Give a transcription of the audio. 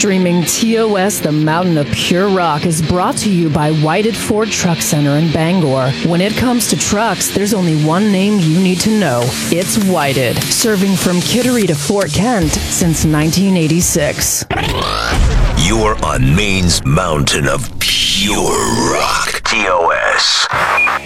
Streaming TOS, the Mountain of Pure Rock, is brought to you by Whited Ford Truck Center in Bangor. When it comes to trucks, there's only one name you need to know. It's Whited, serving from Kittery to Fort Kent since 1986. You are on Maine's mountain of pure rock. TOS.